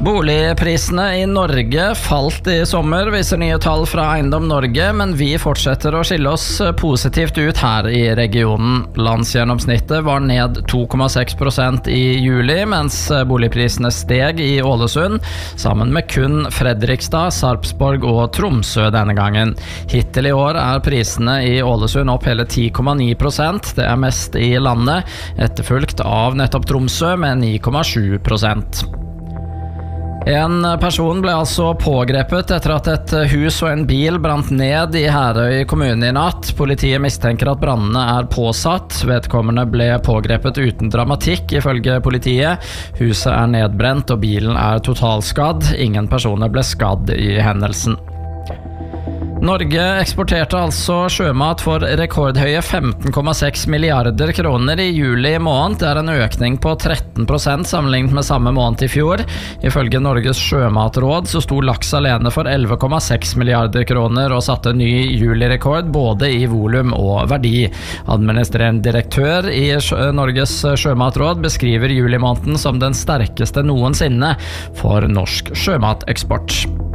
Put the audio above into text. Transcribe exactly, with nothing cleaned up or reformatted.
Boligprisene i Norge falt i sommer, viser nye tall fra Eiendom Norge, men vi fortsetter å skille oss positivt ut her i regionen. Landsgjennomsnittet var ned to komma seks prosent i juli, mens boligprisene steg i Ålesund, sammen med kun Fredrikstad, Sarpsborg og Tromsø denne gangen. Hittil i år er prisene i Ålesund opp hele ti komma ni prosent, det er mest i landet, etterfulgt av nettopp Tromsø med ni komma sju prosent. En person ble altså pågrepet etter at et hus og en bil brant ned i Herøy kommune i natt. Politiet mistenker at brannene er påsatt. Vedkommende ble pågrepet uten dramatikk, ifølge politiet. Huset er nedbrent og bilen er totalskadd. Ingen personer ble skadd i hendelsen. Norge eksporterte altså sjømat for rekordhøye femten komma seks milliarder kroner i juli måned. Det er en økning på tretten prosent sammenlignet med samme måned i fjor. Ifølge Norges sjømatråd så sto laks alene for elleve komma seks milliarder kroner og satte ny julirekord både i volum og verdi. Administrerende direktør i Norges sjømatråd beskriver julimåneden som den sterkeste noensinne for norsk sjømateksport.